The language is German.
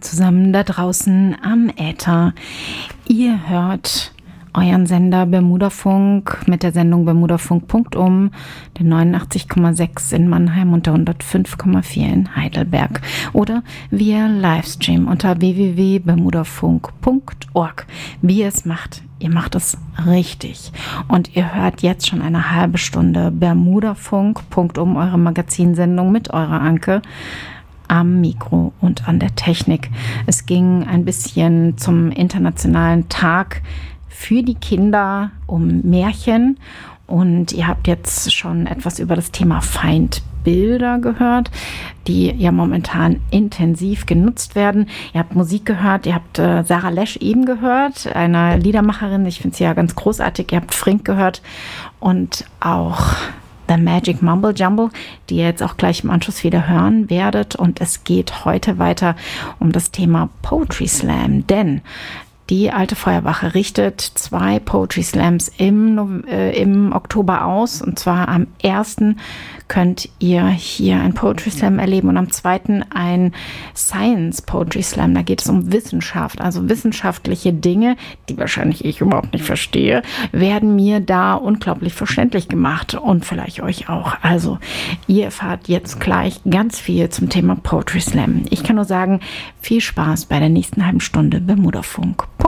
zusammen da draußen am Äther. Ihr hört euren Sender Bermudafunk mit der Sendung Bermudafunk Punktum, der 89,6 in Mannheim und der 105,4 in Heidelberg. Oder via Livestream unter www.bermudafunk.org. Wie ihr es macht, ihr macht es richtig. Und ihr hört jetzt schon eine halbe Stunde Bermudafunk Punktum, eure Magazinsendung mit eurer Anke am Mikro und an der Technik. Es ging ein bisschen zum Internationalen Tag für die Kinder um Märchen und ihr habt jetzt schon etwas über das Thema Feindbilder gehört, die ja momentan intensiv genutzt werden. Ihr habt Musik gehört, ihr habt Sarah Lesch eben gehört, eine Liedermacherin, ich finde sie ja ganz großartig. Ihr habt Frink gehört und auch The Magic Mumble Jumble, die ihr jetzt auch gleich im Anschluss wieder hören werdet. Und es geht heute weiter um das Thema Poetry Slam, denn die Alte Feuerwache richtet 2 Poetry Slams im Oktober aus. Und zwar am 1. könnt ihr hier ein Poetry Slam erleben und am 2. ein Science Poetry Slam. Da geht es um Wissenschaft, also wissenschaftliche Dinge, die wahrscheinlich ich überhaupt nicht verstehe, werden mir da unglaublich verständlich gemacht und vielleicht euch auch. Also ihr erfahrt jetzt gleich ganz viel zum Thema Poetry Slam. Ich kann nur sagen, viel Spaß bei der nächsten halben Stunde Bermudafunk.